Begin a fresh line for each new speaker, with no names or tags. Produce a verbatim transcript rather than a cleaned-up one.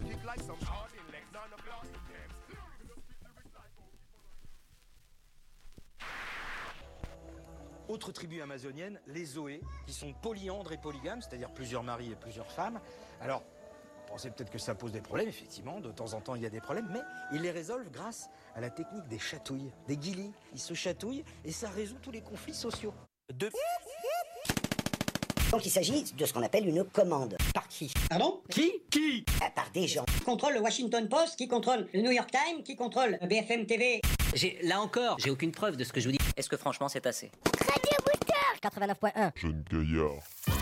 Autre tribu amazonienne, les Zoé, qui sont polyandres et polygames, c'est-à-dire plusieurs maris et plusieurs femmes. Alors, vous pensez peut-être que ça pose des problèmes, effectivement, de temps en temps il y a des problèmes, mais ils les résolvent grâce à la technique des chatouilles, des guilis. Ils se chatouillent et ça résout tous les conflits sociaux. De...
Donc il s'agit de ce qu'on appelle une commande. Par qui?
Pardon?
Qui? Qui?
Euh, Par des gens.
Qui contrôle le Washington Post, qui contrôle le New York Times, qui contrôle B F M T V.
J'ai, là encore, j'ai aucune preuve de ce que je vous dis. Est-ce que franchement c'est assez?
quatre-vingt-neuf point un.
Jeune gaillard.